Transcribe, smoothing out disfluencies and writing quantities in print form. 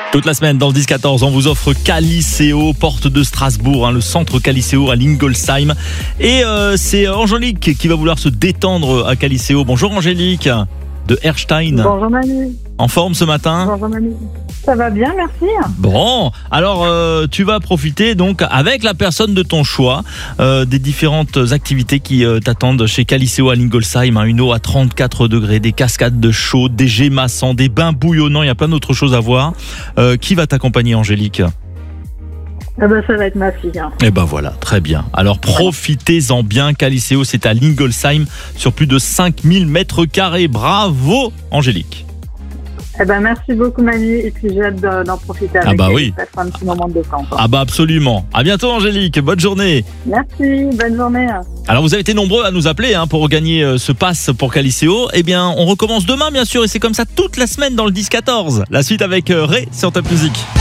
Toute la semaine dans le 10-14, on vous offre Caliceo, porte de Strasbourg, le centre Caliceo à Lingolsheim. Et c'est Angélique qui va vouloir se détendre à Caliceo. Bonjour Angélique, de Erstein. Bonjour Manu. En forme ce matin? Bonjour Manu. Ça va bien, merci. Bon, alors tu vas profiter donc avec la personne de ton choix des différentes activités qui t'attendent chez Caliceo à Lingolsheim. Une eau à 34 degrés, des cascades de chaux, des jets massants, des bains bouillonnants, il y a plein d'autres choses à voir. Qui va t'accompagner Angélique? Ça va être ma fille. Eh ben voilà, très bien. Alors profitez-en bien, Caliceo, c'est à Lingolsheim sur plus de 5000 mètres carrés. Bravo Angélique. Merci beaucoup Manu, et puis j'ai hâte d'en profiter avec elle. Oui. Ça sera un petit moment de détente. Absolument. À bientôt Angélique, bonne journée. Merci, bonne journée. Alors vous avez été nombreux à nous appeler pour gagner ce pass pour Caliceo. Eh bien on recommence demain bien sûr, et c'est comme ça toute la semaine dans le 10-14. La suite avec Ray sur Top Music.